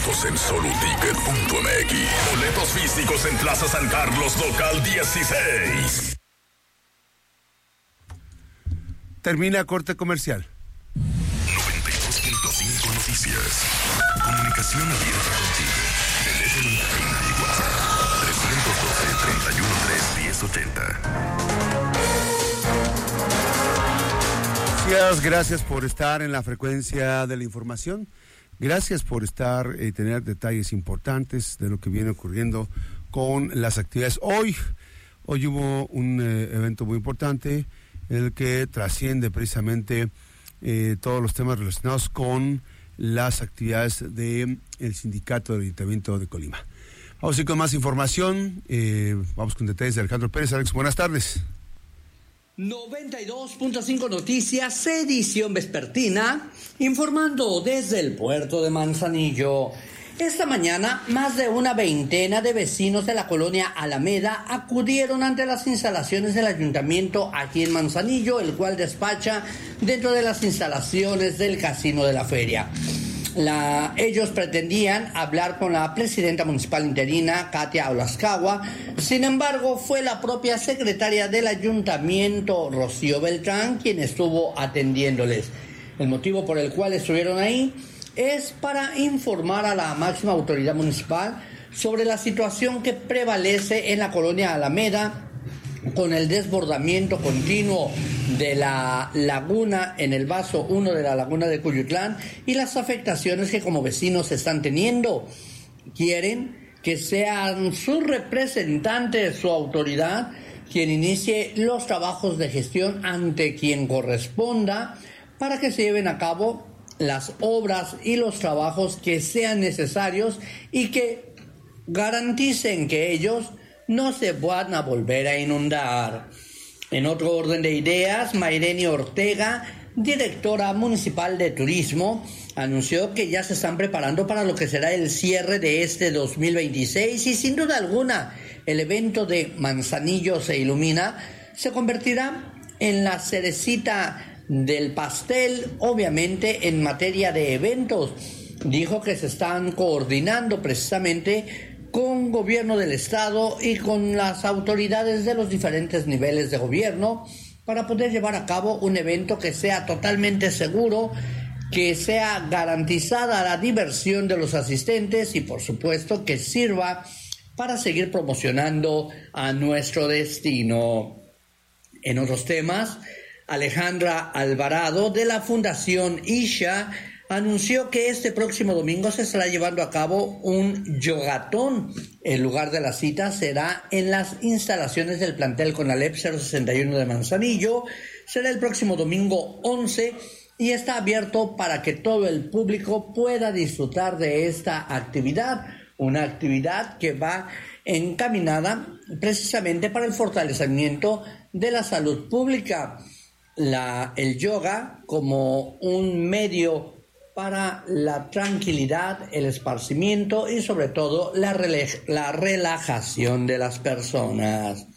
boletos en soluticket.mx. Boletos físicos en Plaza San Carlos, local 16. Termina corte comercial. 92.5 Noticias. Comunicación abierta contigo. Teléfono en cabina y WhatsApp. 312-313-1080. Gracias por estar en la frecuencia de la información. Gracias por estar y tener detalles importantes de lo que viene ocurriendo con las actividades. Hoy hubo un evento muy importante en el que trasciende precisamente todos los temas relacionados con las actividades del Sindicato del Ayuntamiento de Colima. Vamos a ir con más información. Vamos con detalles de Alejandro Pérez. Alex, buenas tardes. 92.5 Noticias, edición vespertina, informando desde el puerto de Manzanillo. Esta mañana, más de una veintena de vecinos de la colonia Alameda acudieron ante las instalaciones del ayuntamiento aquí en Manzanillo, el cual despacha dentro de las instalaciones del Casino de la Feria. Ellos pretendían hablar con la presidenta municipal interina, Katia Olascagua. Sin embargo, fue la propia secretaria del ayuntamiento, Rocío Beltrán, quien estuvo atendiéndoles. El motivo por el cual estuvieron ahí es para informar a la máxima autoridad municipal sobre la situación que prevalece en la colonia Alameda, con el desbordamiento continuo de la laguna en el vaso 1 de la laguna de Cuyutlán y las afectaciones que como vecinos están teniendo. Quieren que sean sus representantes, su autoridad, quien inicie los trabajos de gestión ante quien corresponda para que se lleven a cabo las obras y los trabajos que sean necesarios y que garanticen que ellos no se van a volver a inundar. En otro orden de ideas, Mayreni Ortega, directora municipal de turismo, anunció que ya se están preparando para lo que será el cierre de este 2026 y sin duda alguna el evento de Manzanillo se ilumina se convertirá en la cerecita del pastel, obviamente en materia de eventos. Dijo que se están coordinando precisamente con gobierno del estado y con las autoridades de los diferentes niveles de gobierno para poder llevar a cabo un evento que sea totalmente seguro, que sea garantizada la diversión de los asistentes y por supuesto que sirva para seguir promocionando a nuestro destino. En otros temas, Alejandra Alvarado de la Fundación Isha anunció que este próximo domingo se estará llevando a cabo un yogatón. El lugar de la cita será en las instalaciones del plantel Conalep 061 de Manzanillo. Será el próximo domingo 11 y está abierto para que todo el público pueda disfrutar de esta actividad. Una actividad que va encaminada precisamente para el fortalecimiento de la salud pública. El yoga como un medio para la tranquilidad, el esparcimiento y sobre todo la relajación de las personas.